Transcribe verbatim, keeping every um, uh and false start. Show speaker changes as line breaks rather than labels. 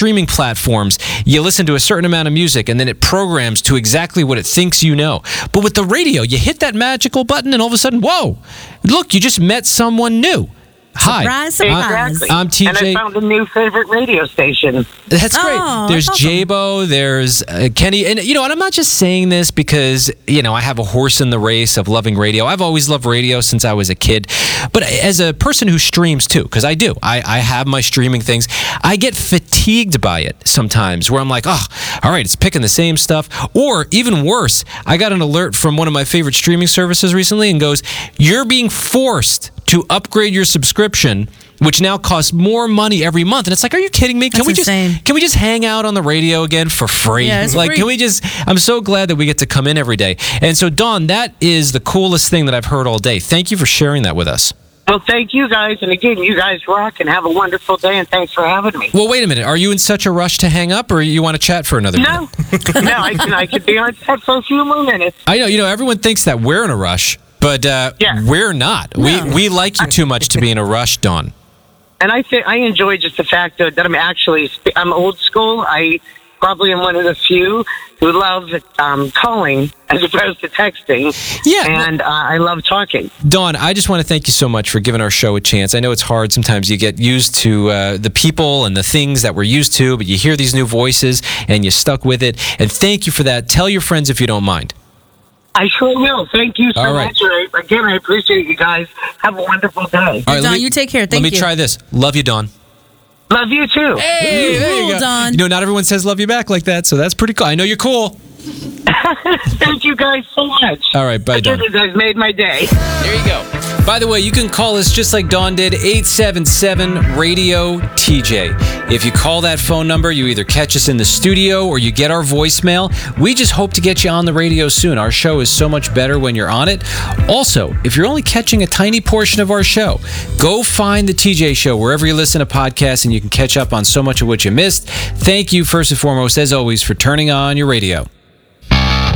streaming platforms, you listen to a certain amount of music, and then it programs to exactly what it thinks you know. But with the radio, you hit that magical button, and all of a sudden, whoa, look, you just met someone new. Hi,
surprise, surprise.
Exactly.
I'm T J.
And I found a new favorite radio station.
That's great.
Oh,
there's
that's awesome.
J-Bo, there's uh, Kenny, and you know, and I'm not just saying this because, you know, I have a horse in the race of loving radio. I've always loved radio since I was a kid. But as a person who streams too, because I do, I, I have my streaming things, I get fatigued by it sometimes where I'm like, oh, all right, it's picking the same stuff. Or even worse, I got an alert from one of my favorite streaming services recently and goes, you're being forced to upgrade your subscription, which now costs more money every month. And it's like, are you kidding me? Can
That's
we just
insane.
can we just hang out on the radio again for free?
Yeah, it's
like,
free.
can we just? I'm so glad that we get to come in every day. And so, Dawn, that is the coolest thing that I've heard all day. Thank you for sharing that with us.
Well, thank you guys. And again, you guys rock and have a wonderful day. And thanks for having me.
Well, wait a minute. Are you in such a rush to hang up, or you want to chat for another
No,
minute?
no, I can, I could be on set for a few more minutes.
I know. You know, everyone thinks that we're in a rush, but uh,
Yeah.
we're not.
No.
We we like you too much to be in a rush, Dawn.
And I think I enjoy just the fact that, that I'm actually I'm old school. I probably am one of the few who love um, calling as opposed to texting.
Yeah.
And uh, I love talking.
Dawn, I just want to thank you so much for giving our show a chance. I know it's hard sometimes. You get used to uh, the people and the things that we're used to, but you hear these new voices and you're stuck with it. And thank you for that. Tell your friends if you don't mind.
I sure will. Thank you so
All right.
much. I- Again, I appreciate you guys. Have a wonderful day.
All right,
Dawn,
let me-
you take care. Thank
Let me
you.
try this. Love you, Dawn.
Love you too.
Hey, there you
Cool,
go.
Dawn.
You know, not everyone says love you back like that, so that's pretty cool. I know you're cool.
Thank you guys so much.
All right, bye, Dawn.
You guys made my day.
There you go. By the way, you can call us just like Dawn did, eight seven seven radio T J. If you call that phone number, you either catch us in the studio or you get our voicemail. We just hope to get you on the radio soon. Our show is so much better when you're on it. Also, if you're only catching a tiny portion of our show, go find the T J Show wherever you listen to podcasts and you can catch up on so much of what you missed. Thank you, first and foremost, as always, for turning on your radio.